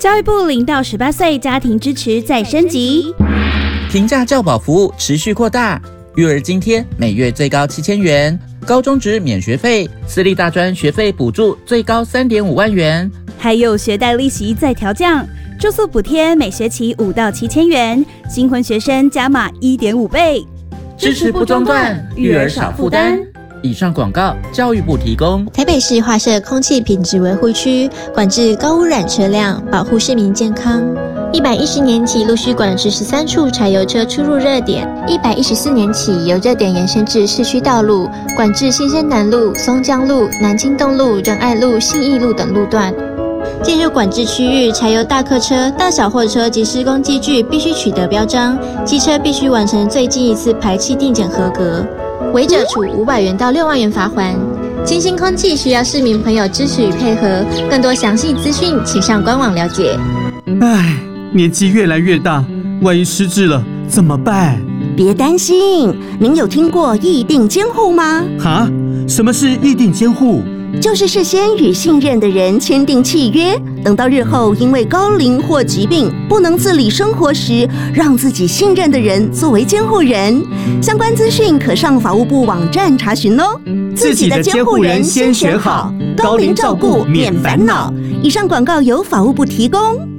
教育部0到18岁家庭支持再升级， 平价教保服务持续扩大，育儿津贴每月最高7000元，高中职免学费，私立大专学费补助最高3.5万元， 还有学贷利息再调降，住宿补贴每学期5到7000元，新婚学生加码1.5倍， 支持不中断，育儿少负担。以上广告，教育部提供。 台北市划设空气品质维护区，管制高污染车辆，保护市民健康。110年起陆续管制13处柴油车出入热点，114年起由热点延伸至市区道路，管制新生南路、松江路、南京东路、仁爱路、信义路等路段。进入管制区域，柴油大客车、大小货车及施工机具必须取得标章，机车必须完成最近一次排气定检合格。违者处500元到6万元罚锾。清新空气需要市民朋友支持与配合，更多详细资讯请上官网了解。 唉，年纪越来越大，万一失智了怎么办？ 别担心，您有听过议定监护吗？ 哈？什么是议定监护？ 就是事先与信任的人签订契约，等到日后因为高龄或疾病不能自理生活时，让自己信任的人作为监护人。相关资讯可上法务部网站查询哦。 自己的监护人先选好，高龄照顾免烦恼。 以上广告由法务部提供。